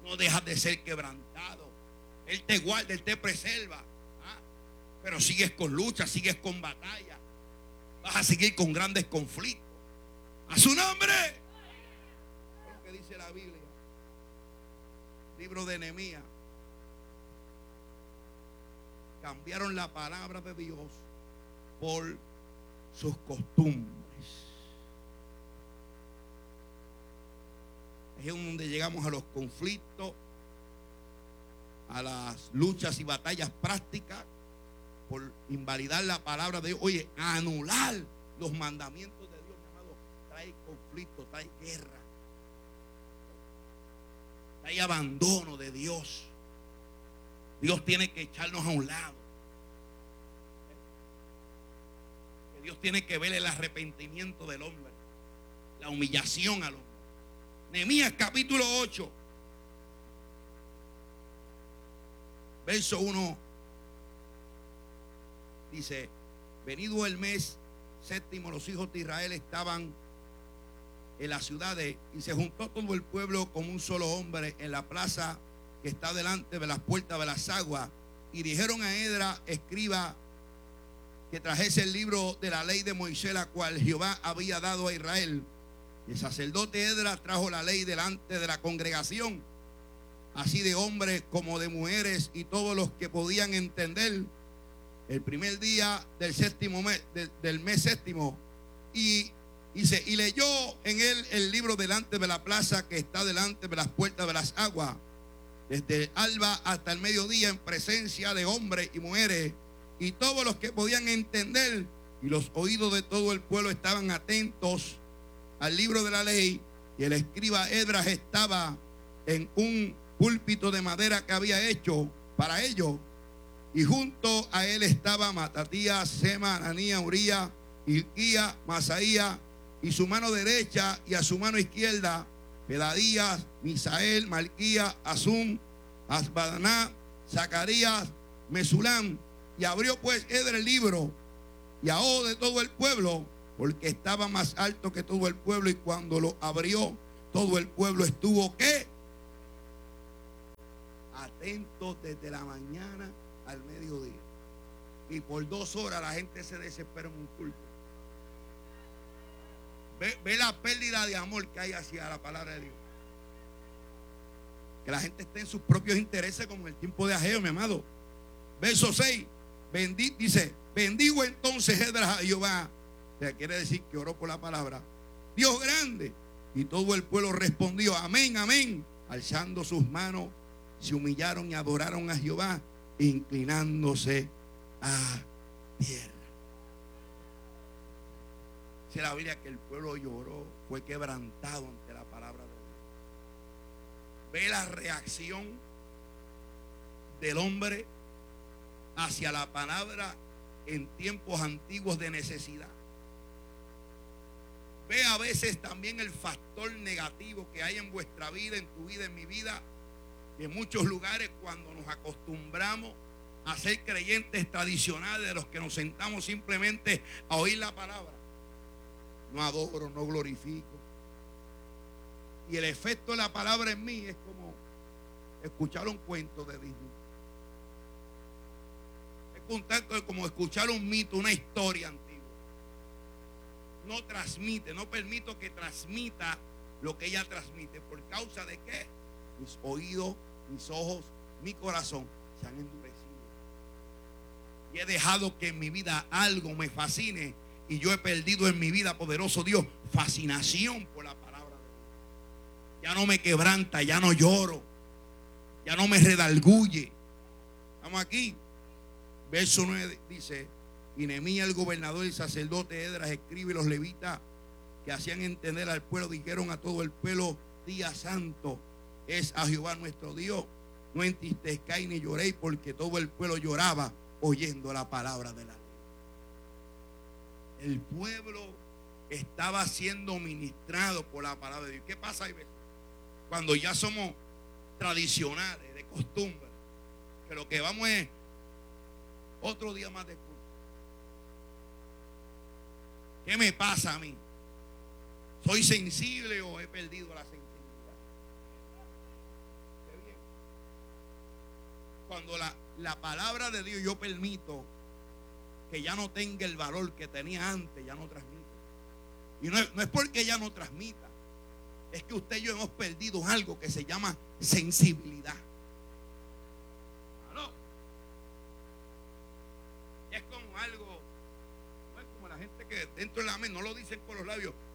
no dejas de ser quebrantado. Él te guarda, Él te preserva. Pero sigues con lucha, sigues con batalla. Vas a seguir con grandes conflictos. A su nombre. Es lo que dice la Biblia. Libro de Nehemías. Cambiaron la palabra de Dios por sus costumbres. Es donde llegamos a los conflictos, a las luchas y batallas prácticas, por invalidar la palabra de Dios. Oye, anular los mandamientos de Dios, mi amado, trae conflicto, trae guerra, trae abandono de Dios. Dios tiene que echarnos a un lado. Dios tiene que ver el arrepentimiento del hombre, la humillación al hombre. Nehemías capítulo 8, verso 1, dice: venido el mes séptimo, los hijos de Israel estaban en las ciudades, y se juntó todo el pueblo como un solo hombre en la plaza que está delante de las puertas de las aguas, y dijeron a Esdras, escriba, que trajese el libro de la ley de Moisés, la cual Jehová había dado a Israel. Y el sacerdote Esdras trajo la ley delante de la congregación, así de hombres como de mujeres, y todos los que podían entender, el primer día del séptimo mes, del mes séptimo. Y leyó en él el libro delante de la plaza que está delante de las puertas de las aguas, desde el alba hasta el mediodía, en presencia de hombres y mujeres, y todos los que podían entender, y los oídos de todo el pueblo estaban atentos al libro de la ley. Y el escriba Esdras estaba en un púlpito de madera que había hecho para ello, y junto a él estaba Matatías, Sema, Ananías, Urías, Hilquías, Masaías, y su mano derecha y a su mano izquierda Pedadías, Misael, Malquías, Azum, Asbadaná, Zacarías, Mesulam. Y abrió pues Esdras el libro y a ojo de todo el pueblo, porque estaba más alto que todo el pueblo, y cuando lo abrió, todo el pueblo estuvo ¿qué? Atento desde la mañana al mediodía. Y por 2 horas la gente se desespera en un culto. Ve la pérdida de amor que hay hacia la palabra de Dios. Que la gente esté en sus propios intereses, como en el tiempo de Ageo, mi amado. Verso 6. Dice: bendigo entonces Esdras a Jehová. O sea, quiere decir que oró por la palabra. Dios grande. Y todo el pueblo respondió: amén, amén. Alzando sus manos, se humillaron y adoraron a Jehová, inclinándose a tierra. Dice la Biblia que el pueblo lloró, fue quebrantado ante la palabra de Dios. Ve la reacción del hombre hacia la palabra en tiempos antiguos de necesidad. Ve a veces también el factor negativo que hay en vuestra vida, en tu vida, en mi vida, y en muchos lugares, cuando nos acostumbramos a ser creyentes tradicionales, de los que nos sentamos simplemente a oír la palabra. No adoro, no glorifico. Y el efecto de la palabra en mí es como escuchar un cuento de Disney. Es un tanto como escuchar un mito, una historia antigua. No transmite, no permito que transmita lo que ella transmite. ¿Por causa de qué? Mis oídos, mis ojos, mi corazón se han endurecido. Y he dejado que en mi vida algo me fascine, y yo he perdido en mi vida, poderoso Dios, fascinación por la palabra de Dios. Ya no me quebranta, ya no lloro, ya no me redarguye. Estamos aquí. Verso 9 dice: y Nehemías el gobernador y el sacerdote Esdras, escribe, y los levitas que hacían entender al pueblo dijeron a todo el pueblo: día santo es a Jehová nuestro Dios, no entristezcáis ni lloréis, porque todo el pueblo lloraba oyendo la palabra de la ley. El pueblo estaba siendo ministrado por la palabra de Dios. ¿Qué pasa ahí? Cuando ya somos tradicionales, de costumbre, que lo que vamos es otro día más de culto. ¿Qué me pasa a mí? ¿Soy sensible o he perdido la sensibilidad? cuando la palabra de Dios yo permito que ya no tenga el valor que tenía antes, ya no transmite. Y no es porque ya no transmita, es que usted y yo hemos perdido algo que se llama sensibilidad. ¿No? Es como algo, no es como la gente que dentro de la mente no lo dicen con los labios,